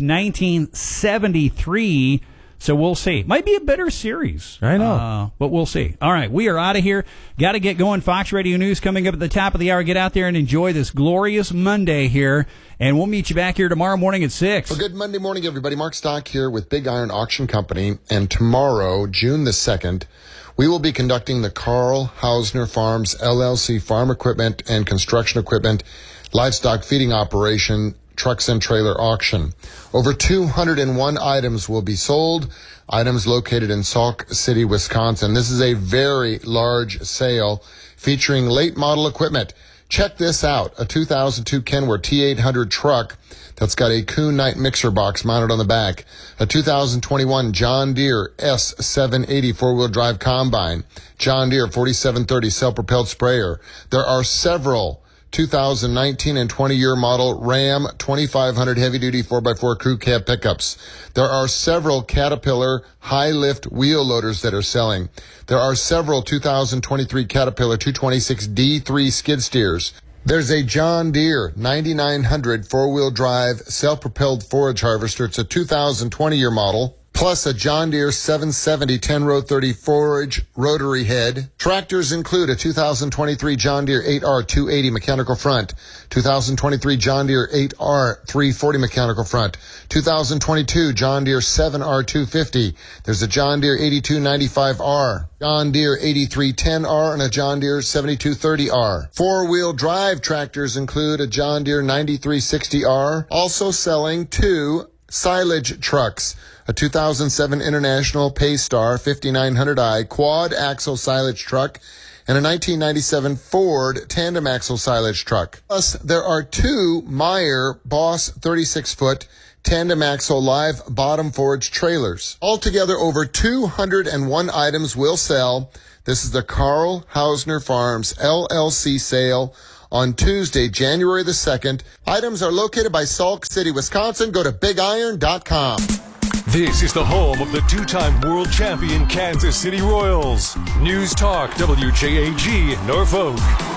1973. So we'll see. Might be a better series. I know. But we'll see. All right, we are out of here. Got to get going. Fox Radio News coming up at the top of the hour. Get out there and enjoy this glorious Monday here. And we'll meet you back here tomorrow morning at 6. Well, good Monday morning, everybody. Mark Stock here with Big Iron Auction Company. And tomorrow, June the 2nd, we will be conducting the Carl Hausner Farms LLC farm equipment and construction equipment livestock feeding operation trucks and trailer auction. Over 201 items will be sold, items located in Sauk City, Wisconsin. This is a very large sale featuring late model equipment. Check this out, a 2002 Kenworth T800 truck that's got a Kuhn Knight mixer box mounted on the back, a 2021 John Deere S780 four-wheel drive combine, John Deere 4730 self-propelled sprayer. There are several 2019 and 20-year model Ram 2500 heavy-duty 4x4 crew cab pickups. There are several Caterpillar high-lift wheel loaders that are selling. There are several 2023 Caterpillar 226 D3 skid steers. There's a John Deere 9900 four-wheel drive self-propelled forage harvester. It's a 2020-year model. Plus a John Deere 770 10-row 30 forage rotary head. Tractors include a 2023 John Deere 8R 280 mechanical front, 2023 John Deere 8R 340 mechanical front, 2022 John Deere 7R 250. There's a John Deere 8295R, John Deere 8310R, and a John Deere 7230R. Four-wheel drive tractors include a John Deere 9360R. Also selling two Silage Trucks, a 2007 International Paystar 5900i quad axle silage truck, and a 1997 Ford tandem axle silage truck. Plus, there are 2 Meyer Boss 36-foot tandem axle live bottom forged trailers. Altogether, over 201 items will sell. This is the Carl Hausner Farms LLC sale on Tuesday, January the 2nd. Items are located by Sauk City, Wisconsin. Go to BigIron.com. This is the home of the 2-time world champion Kansas City Royals. News Talk WJAG Norfolk.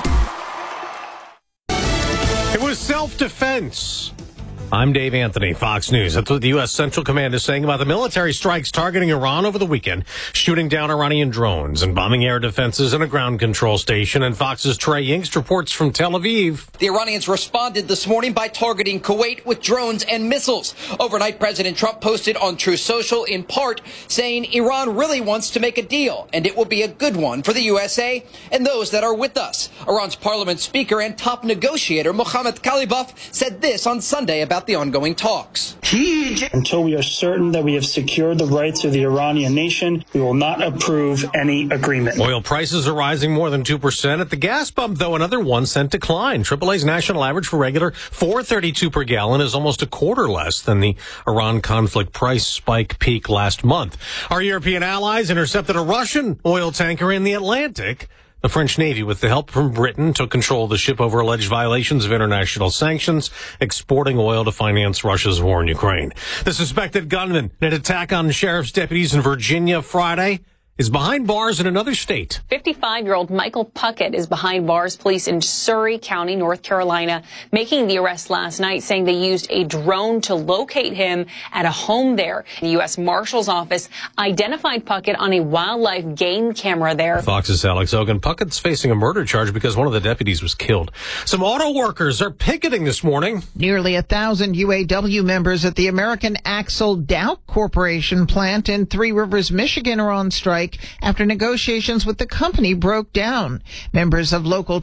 It was self-defense. I'm Dave Anthony, Fox News. That's what the U.S. Central Command is saying about the military strikes targeting Iran over the weekend, shooting down Iranian drones and bombing air defenses and a ground control station. And Fox's Trey Yingst reports from Tel Aviv. The Iranians responded this morning by targeting Kuwait with drones and missiles. Overnight, President Trump posted on Truth Social in part saying Iran really wants to make a deal, and it will be a good one for the USA and those that are with us. Iran's parliament speaker and top negotiator Mohammad Khalibaf said this on Sunday about the ongoing talks. Until we are certain that we have secured the rights of the Iranian nation, we will not approve any agreement. Oil prices are rising more than 2% at the gas pump, though another 1 cent decline. AAA's national average for regular $4.32 per gallon is almost a quarter less than the Iran conflict price spike peak last month. Our European allies intercepted a Russian oil tanker in the Atlantic. The French Navy, with the help from Britain, took control of the ship over alleged violations of international sanctions, exporting oil to finance Russia's war in Ukraine. The suspected gunman in an attack on sheriff's deputies in Virginia Friday is behind bars in another state. 55-year-old Michael Puckett is behind bars. Police in Surry County, North Carolina, making the arrest last night, saying they used a drone to locate him at a home there. The U.S. Marshal's Office identified Puckett on a wildlife game camera there. Fox's Alex Ogan. Puckett's facing a murder charge because one of the deputies was killed. Some auto workers are picketing this morning. Nearly 1,000 UAW members at the American Axle Dow Corporation plant in Three Rivers, Michigan are on strike after negotiations with the company broke down. Members of Local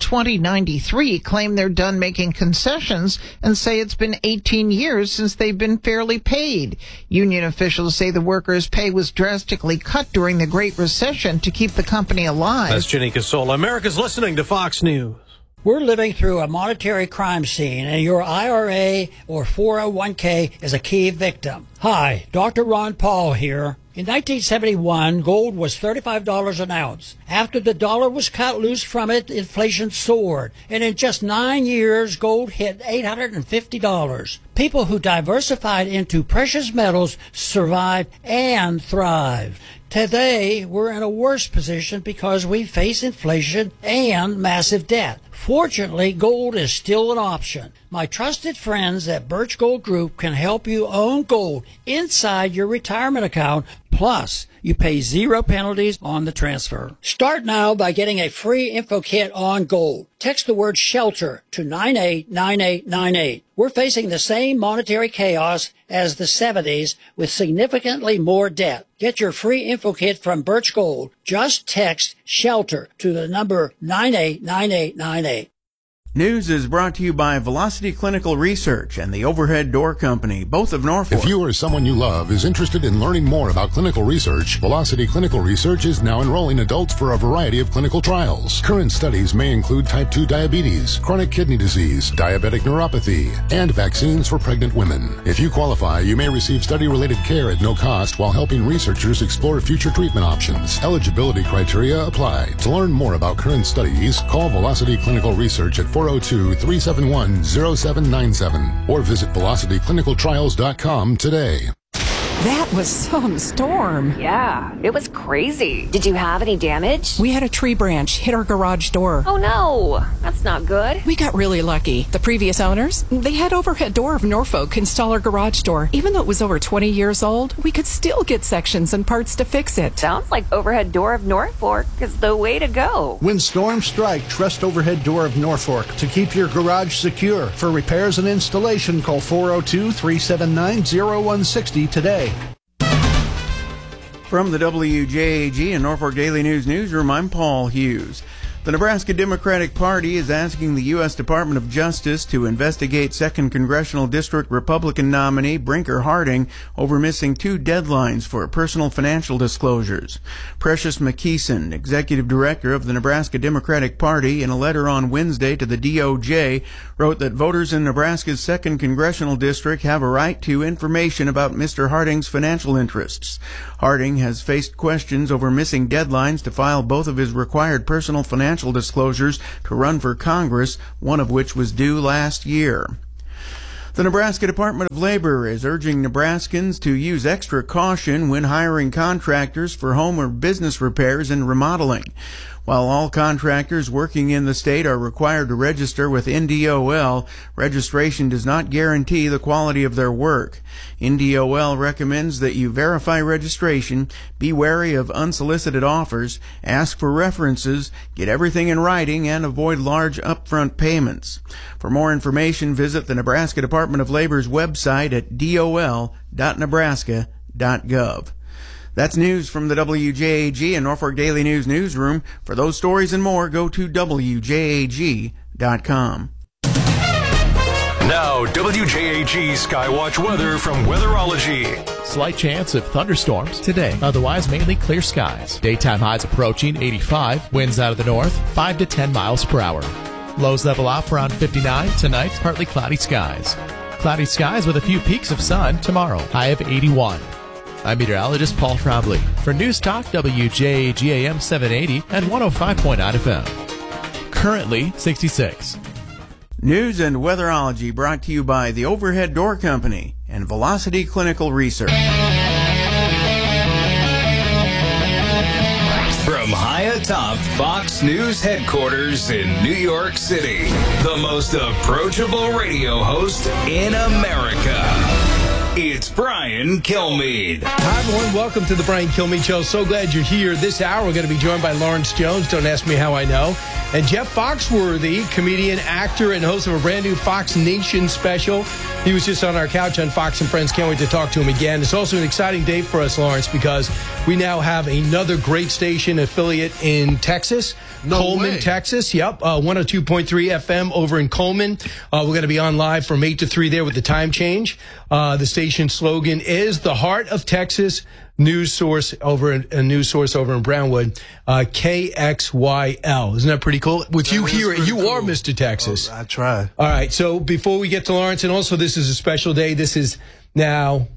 2093 claim they're done making concessions and say it's been 18 years since they've been fairly paid. Union officials say the workers' pay was drastically cut during the Great Recession to keep the company alive. That's Janika Sola. America's listening to Fox News. We're living through a monetary crime scene, and your IRA or 401k is a key victim. Hi, Dr. Ron Paul here. In 1971, gold was $35 an ounce. After the dollar was cut loose from it, inflation soared. And in just 9 years, gold hit $850. People who diversified into precious metals survived and thrived. Today, we're in a worse position because we face inflation and massive debt. Fortunately, gold is still an option. My trusted friends at Birch Gold Group can help you own gold inside your retirement account. Plus, you pay 0 penalties on the transfer. Start now by getting a free info kit on gold. Text the word SHELTER to 989898. We're facing the same monetary chaos as the 70s with significantly more debt. Get your free info kit from Birch Gold. Just text SHELTER to the number 989898. News is brought to you by Velocity Clinical Research and the Overhead Door Company, both of Norfolk. If you or someone you love is interested in learning more about clinical research, Velocity Clinical Research is now enrolling adults for a variety of clinical trials. Current studies may include type 2 diabetes, chronic kidney disease, diabetic neuropathy, and vaccines for pregnant women. If you qualify, you may receive study-related care at no cost while helping researchers explore future treatment options. Eligibility criteria apply. To learn more about current studies, call Velocity Clinical Research at 402-371-0797 or visit velocityclinicaltrials.com today. That was some storm. Yeah, it was crazy. Did you have any damage? We had a tree branch hit our garage door. Oh no, that's not good. We got really lucky. The previous owners, they had Overhead Door of Norfolk install our garage door. Even though it was over 20 years old, we could still get sections and parts to fix it. Sounds like Overhead Door of Norfolk is the way to go. When storms strike, trust Overhead Door of Norfolk to keep your garage secure. For repairs and installation, call 402-379-0160 today. From the WJAG and Norfolk Daily News newsroom, I'm Paul Hughes. The Nebraska Democratic Party is asking the U.S. Department of Justice to investigate 2nd Congressional District Republican nominee Brinker Harding over missing 2 deadlines for personal financial disclosures. Precious McKeeson, executive director of the Nebraska Democratic Party, in a letter on Wednesday to the DOJ, wrote that voters in Nebraska's 2nd Congressional District have a right to information about Mr. Harding's financial interests. Harding has faced questions over missing deadlines to file both of his required personal financial disclosures to run for Congress, one of which was due last year. The Nebraska Department of Labor is urging Nebraskans to use extra caution when hiring contractors for home or business repairs and remodeling. While all contractors working in the state are required to register with NDOL, registration does not guarantee the quality of their work. NDOL recommends that you verify registration, be wary of unsolicited offers, ask for references, get everything in writing, and avoid large upfront payments. For more information, visit the Nebraska Department of Labor's website at dol.nebraska.gov. That's news from the WJAG and Norfolk Daily News newsroom. For those stories and more, go to WJAG.com. Now, WJAG Skywatch weather from Weatherology. Slight chance of thunderstorms today. Otherwise, mainly clear skies. Daytime highs approaching 85. Winds out of the north, 5 to 10 miles per hour. Lows level off around 59. Tonight, partly cloudy skies. Cloudy skies with a few peaks of sun tomorrow. High of 81. I'm meteorologist Paul Trombley for News Talk WJAG AM 780 and 105.9 FM. Currently 66. News and Weatherology brought to you by the Overhead Door Company and Velocity Clinical Research. From high atop Fox News headquarters in New York City, the most approachable radio host in America. It's Brian Kilmeade. Hi, everyone. Welcome to the Brian Kilmeade Show. So glad you're here. This hour, we're going to be joined by Lawrence Jones. Don't ask me how I know. And Jeff Foxworthy, comedian, actor, and host of a brand new Fox Nation special. He was just on our couch on Fox and Friends. Can't wait to talk to him again. It's also an exciting day for us, Lawrence, because we now have another great station affiliate in Texas. Coleman, Texas. Yep. 102.3 FM over in Coleman. We're going to be on live from 8 to 3 there with the time change. The station slogan is the Heart of Texas News Source over in Brownwood, KXYL. Isn't that pretty cool? With you here, you are Mr. Texas. I try. All right. So before we get to Lawrence, and also this is a special day. This is now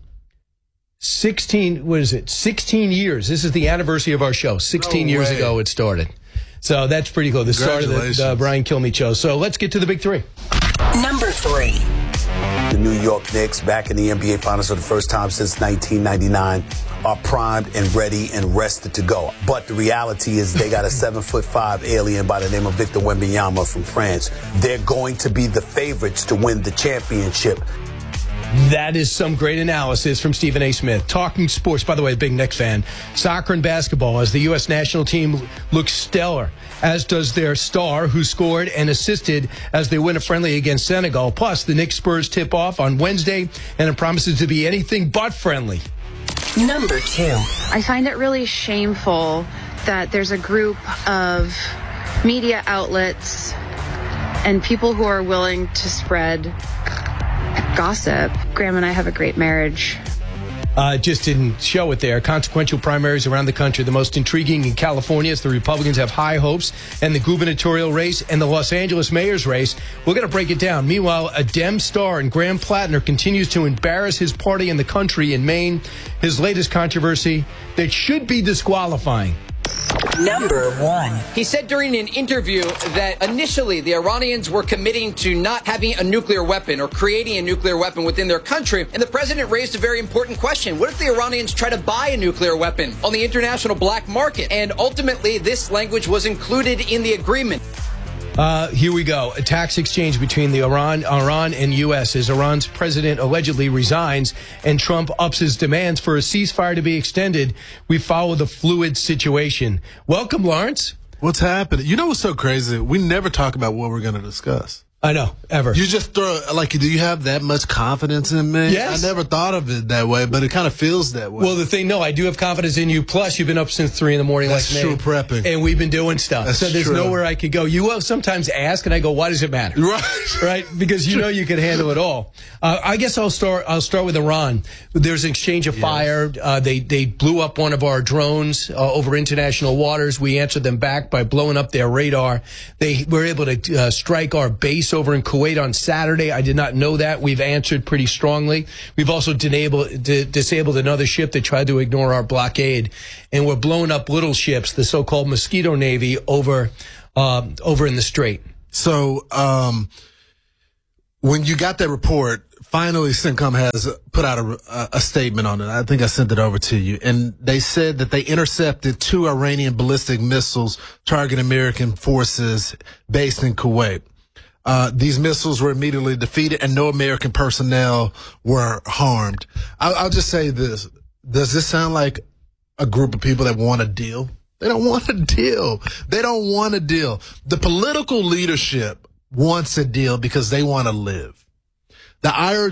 16 years. This is the anniversary of our show. 16 years ago it started. So that's pretty cool. The start of the Brian Kilmeade Show. So let's get to the big three. Number 3. The New York Knicks, back in the NBA Finals for the first time since 1999, are primed and ready and rested to go. But the reality is they got a 7'5" alien by the name of Victor Wembanyama from France. They're going to be the favorites to win the championship. That is some great analysis from Stephen A. Smith. Talking sports, by the way, a big Knicks fan. Soccer and basketball, as the U.S. national team looks stellar, as does their star, who scored and assisted as they win a friendly against Senegal. Plus, the Knicks Spurs tip off on Wednesday, and it promises to be anything but friendly. Number 2. I find it really shameful that there's a group of media outlets and people who are willing to spread gossip. Graham and I have a great marriage. Just didn't show it there. Consequential primaries around the country. The most intriguing in California is the Republicans have high hopes, and the gubernatorial race and the Los Angeles mayor's race. We're going to break it down. Meanwhile, a Dem star and Graham Plattner continues to embarrass his party and the country in Maine. His latest controversy that should be disqualifying. Number 1. He said during an interview that initially the Iranians were committing to not having a nuclear weapon or creating a nuclear weapon within their country. And the president raised a very important question. What if the Iranians try to buy a nuclear weapon on the international black market? And ultimately, this language was included in the agreement. Here we go. A tax exchange between the Iran and U.S. as Iran's president allegedly resigns and Trump ups his demands for a ceasefire to be extended. We follow the fluid situation. Welcome, Lawrence. What's happening? You know what's so crazy? We never talk about what we're going to discuss. I know, ever. You just throw, like, do you have that much confidence in me? Yes. I never thought of it that way, but it kind of feels that way. Well, the thing, no, I do have confidence in you. Plus, you've been up since 3 a.m. That's like me. true prepping. And we've been doing stuff. That's so there's true. nowhere I could go. You will sometimes ask, and I go, why does it matter? Right. Right? Because you know you can handle it all. I guess I'll start with Iran. There's an exchange of fire. They blew up one of our drones over international waters. We answered them back by blowing up their radar. They were able to strike our base over in Kuwait on Saturday. I did not know that. We've answered pretty strongly. We've also disabled another ship that tried to ignore our blockade, and we're blowing up little ships, the so-called Mosquito Navy, over in the Strait. So when you got that report, finally CENTCOM has put out a statement on it. I think I sent it over to you. And they said that they intercepted 2 Iranian ballistic missiles targeting American forces based in Kuwait. These missiles were immediately defeated and no American personnel were harmed. I'll just say this. Does this sound like a group of people that want a deal? They don't want a deal. They don't want a deal. The political leadership wants a deal because they want to live. The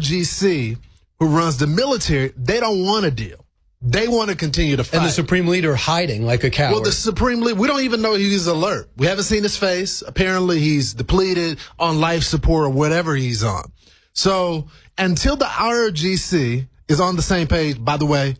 IRGC, who runs the military, they don't want a deal. They want to continue to fight. And the Supreme Leader hiding like a coward. Well, the Supreme Leader, we don't even know he's alert. We haven't seen his face. Apparently, he's depleted, on life support, or whatever he's on. So until the IRGC is on the same page, by the way,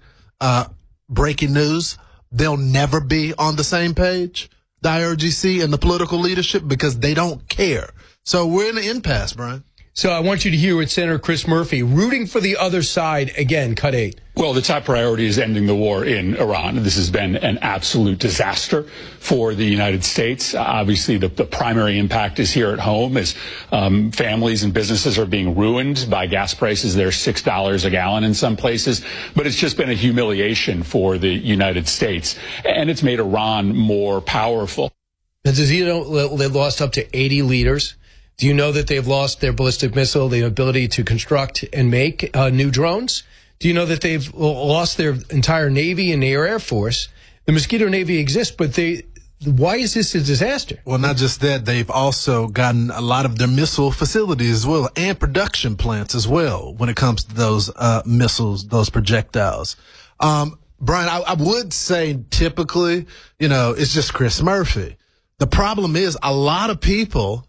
breaking news, they'll never be on the same page, the IRGC and the political leadership, because they don't care. So we're in an impasse, Brian. So I want you to hear what Senator Chris Murphy, rooting for the other side, again, cut 8. Well, the top priority is ending the war in Iran. This has been an absolute disaster for the United States. Obviously, the primary impact is here at home as families and businesses are being ruined by gas prices. They're $6 a gallon in some places. But it's just been a humiliation for the United States. And it's made Iran more powerful. And does he know they've lost up to 80 leaders? Do you know that they've lost their ballistic missile, the ability to construct and make new drones? Do you know that they've lost their entire Navy and their Air Force? The Mosquito Navy exists, but why is this a disaster? Well, not just that, they've also gotten a lot of their missile facilities as well, and production plants as well, when it comes to those missiles, those projectiles. Brian, I would say typically, it's just Chris Murphy. The problem is a lot of people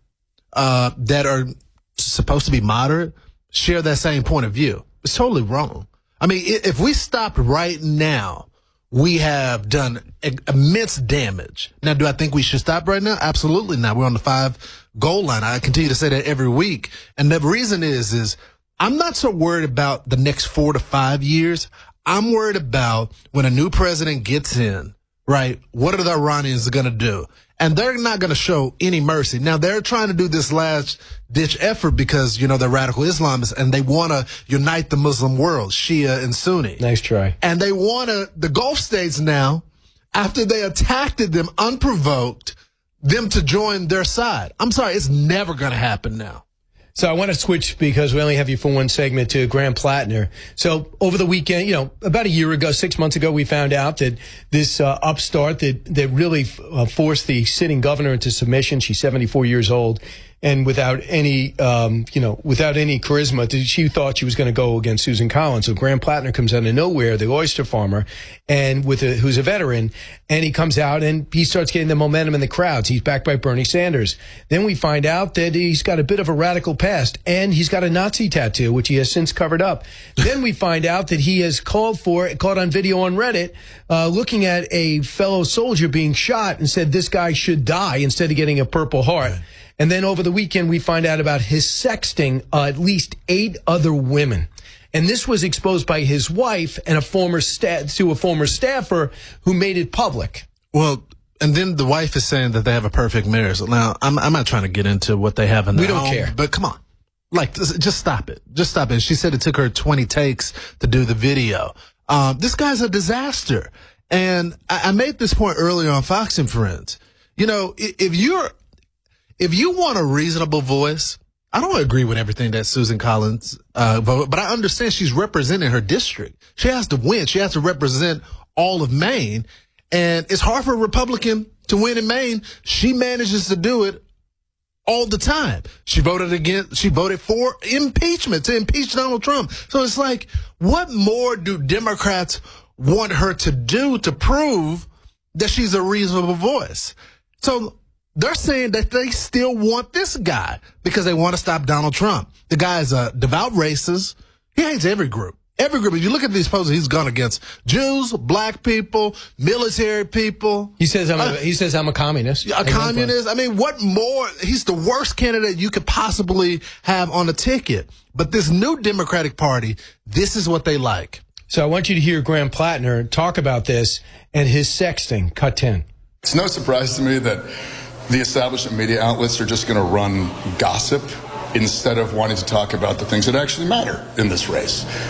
that are supposed to be moderate share that same point of view. It's totally wrong. I mean, if we stopped right now, we have done immense damage. Now, do I think we should stop right now? Absolutely not. We're on the 5-goal line. I continue to say that every week. And the reason is I'm not so worried about the next 4 to 5 years. I'm worried about when a new president gets in, right? What are the Iranians going to do? And they're not going to show any mercy. Now, they're trying to do this last-ditch effort because, they're radical Islamists, and they want to unite the Muslim world, Shia and Sunni. Nice try. And they want the Gulf states now, after they attacked them unprovoked, them to join their side. I'm sorry, it's never going to happen now. So I want to switch, because we only have you for one segment, to Graham Plattner. So over the weekend, about a year ago, 6 months ago, we found out that this upstart that really forced the sitting governor into submission. She's 74 years old. And without any charisma, she thought she was going to go against Susan Collins. So Graham Plattner comes out of nowhere, the oyster farmer, and who's a veteran, and he comes out and he starts getting the momentum in the crowds. He's backed by Bernie Sanders. Then we find out that he's got a bit of a radical past, and he's got a Nazi tattoo, which he has since covered up. Then we find out that he has caught on video on Reddit, looking at a fellow soldier being shot and said this guy should die instead of getting a Purple Heart. And then over the weekend, we find out about his sexting at least 8 other women. And this was exposed by his wife and a former staffer who made it public. Well, and then the wife is saying that they have a perfect marriage. Now, I'm not trying to get into what they have in their home. We don't care. But come on. Just stop it. Just stop it. She said it took her 20 takes to do the video. This guy's a disaster. And I made this point earlier on Fox and Friends. If you want a reasonable voice, I don't agree with everything that Susan Collins voted, but I understand she's representing her district. She has to win. She has to represent all of Maine. And it's hard for a Republican to win in Maine. She manages to do it all the time. She voted for impeachment, to impeach Donald Trump. So it's like, what more do Democrats want her to do to prove that she's a reasonable voice? So they're saying that they still want this guy because they want to stop Donald Trump. The guy is a devout racist. He hates every group. Every group. If you look at these posts, he's gone against Jews, black people, military people. He says I'm a communist. A communist. I mean, what more? He's the worst candidate you could possibly have on a ticket. But this new Democratic Party, this is what they like. So I want you to hear Graham Plattner talk about this and his sexting. Cut 10. It's no surprise to me that the establishment media outlets are just going to run gossip instead of wanting to talk about the things that actually matter in this race.